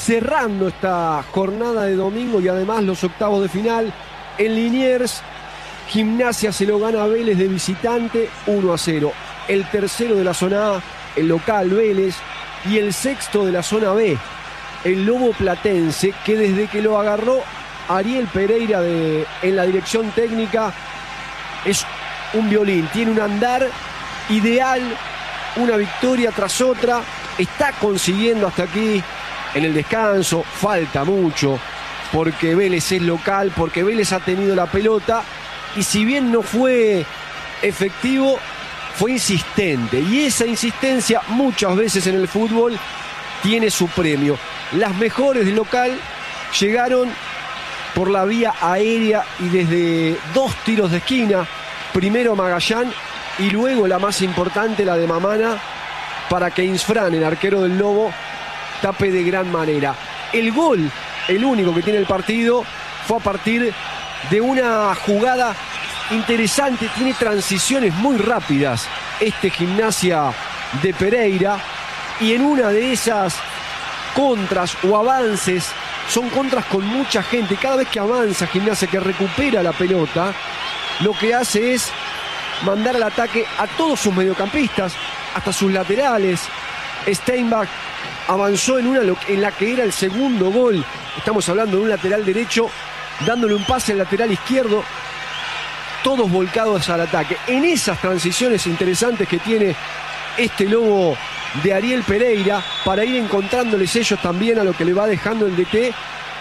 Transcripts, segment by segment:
cerrando esta jornada de domingo y además los octavos de final. En Liniers, Gimnasia se lo gana a Vélez de visitante 1-0. El tercero de la zona A, el local Vélez, y el sexto de la zona B, el Lobo Platense, que desde que lo agarró Ariel Pereira en la dirección técnica es un violín, tiene un andar ideal, una victoria tras otra, está consiguiendo hasta aquí en el descanso, falta mucho porque Vélez es local, porque Vélez ha tenido la pelota y si bien no fue efectivo, fue insistente, y esa insistencia muchas veces en el fútbol tiene su premio. Las mejores del local llegaron por la vía aérea y desde 2 tiros de esquina, primero Magallán y luego la más importante, la de Mamana, para que Insfrán, el arquero del Lobo, tape de gran manera. El gol, el único que tiene el partido, fue a partir de una jugada interesante, tiene transiciones muy rápidas Gimnasia de Pereira, y en una de esas contras o avances, son contras con mucha gente, cada vez que avanza Gimnasia, que recupera la pelota, lo que hace es mandar al ataque a todos sus mediocampistas, hasta sus laterales. Steinbach avanzó en la que era el segundo gol, estamos hablando de un lateral derecho, dándole un pase al lateral izquierdo, todos volcados al ataque. En esas transiciones interesantes que tiene este Lobo de Ariel Pereira, para ir encontrándoles ellos también a lo que le va dejando el DT,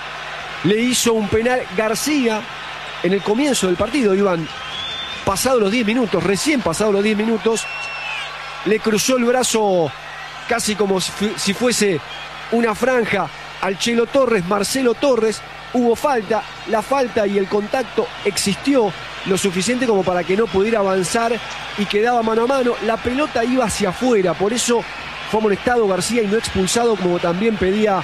le hizo un penal García en el comienzo del partido. Iban pasados los 10 minutos, recién pasados los 10 minutos, le cruzó el brazo casi como si fuese una franja al Chelo Torres, Marcelo Torres. Hubo falta, la falta y el contacto existió lo suficiente como para que no pudiera avanzar y quedaba mano a mano. La pelota iba hacia afuera, por eso fue amonestado García y no expulsado, como también pedía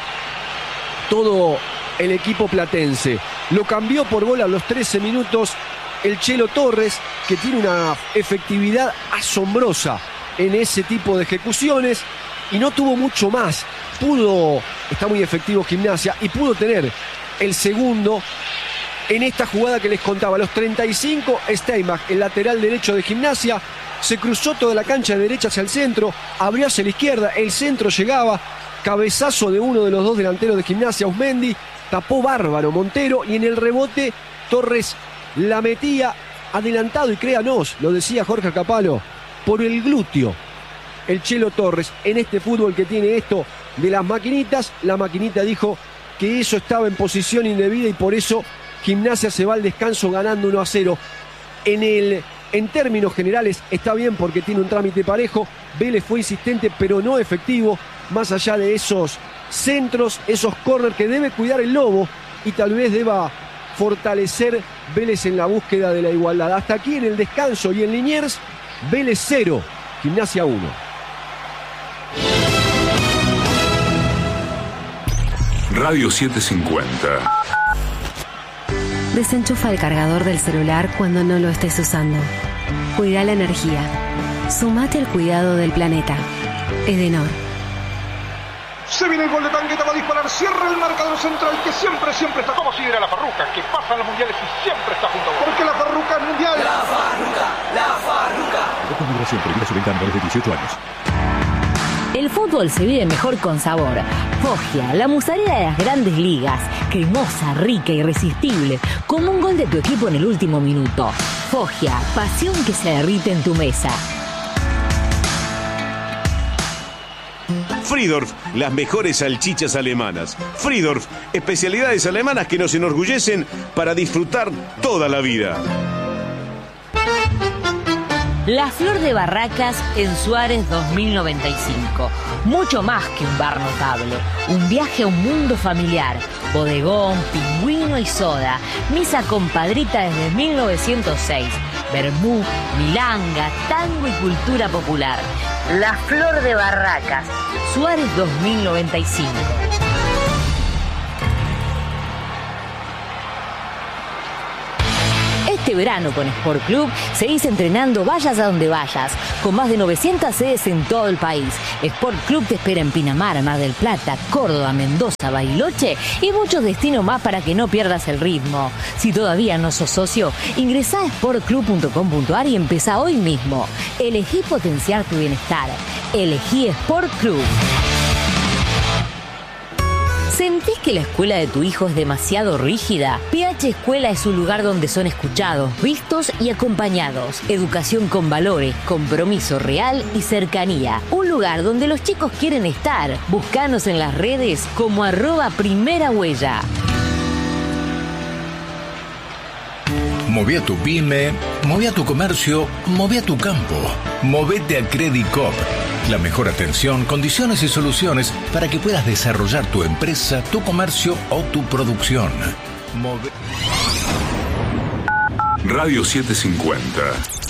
todo el equipo platense. Lo cambió por gol a los 13 minutos el Chelo Torres, que tiene una efectividad asombrosa en ese tipo de ejecuciones y no tuvo mucho más. Está muy efectivo Gimnasia y pudo tener el segundo en esta jugada que les contaba. A los 35, Steinbach, el lateral derecho de Gimnasia, se cruzó toda la cancha de derecha hacia el centro, abrió hacia la izquierda, el centro llegaba, cabezazo de uno de los 2 delanteros de Gimnasia, Usmendi, tapó bárbaro Montero, y en el rebote Torres la metía adelantado, y créanos, lo decía Jorge Capalo, por el glúteo. El Chelo Torres, en este fútbol que tiene esto de las maquinitas, la maquinita dijo que eso estaba en posición indebida y por eso Gimnasia se va al descanso ganando 1-0. En términos generales está bien porque tiene un trámite parejo. Vélez fue insistente pero no efectivo, más allá de esos centros, esos córner que debe cuidar el Lobo y tal vez deba fortalecer Vélez en la búsqueda de la igualdad. Hasta aquí en el descanso y en Liniers, Vélez 0, Gimnasia 1. Radio 750. Desenchufa el cargador del celular cuando no lo estés usando. Cuida la energía. Sumate al cuidado del planeta. Edenor. Se viene el gol de Tangueta, va a disparar, cierra el marcador central que siempre está como si era la Farruca, que pasa en los mundiales y siempre está junto a vos. Porque la Farruca es mundial. La Farruca. Esta migración prohibida su venta a menores de 18 años. El fútbol se vive mejor con sabor. Foggia, la mozzarella de las grandes ligas. Cremosa, rica, irresistible. Como un gol de tu equipo en el último minuto. Foggia, pasión que se derrite en tu mesa. Friedorf, las mejores salchichas alemanas. Friedorf, especialidades alemanas que nos enorgullecen para disfrutar toda la vida. La Flor de Barracas en Suárez 2095. Mucho más que un bar notable. Un viaje a un mundo familiar. Bodegón, pingüino y soda. Misa compadrita desde 1906. Vermú, milanga, tango y cultura popular. La Flor de Barracas. Suárez 2095. Este verano con Sport Club seguís entrenando vayas a donde vayas. Con más de 900 sedes en todo el país. Sport Club te espera en Pinamar, Mar del Plata, Córdoba, Mendoza, Bariloche y muchos destinos más para que no pierdas el ritmo. Si todavía no sos socio, ingresá a sportclub.com.ar y empezá hoy mismo. Elegí potenciar tu bienestar. Elegí Sport Club. ¿Sentís que la escuela de tu hijo es demasiado rígida? PH Escuela es un lugar donde son escuchados, vistos y acompañados. Educación con valores, compromiso real y cercanía. Un lugar donde los chicos quieren estar. Búscanos en las redes como @primerahuella. Moví a tu pyme, moví a tu comercio, moví a tu campo. Movete a Credit Coop. La mejor atención, condiciones y soluciones para que puedas desarrollar tu empresa, tu comercio o tu producción. Radio 750.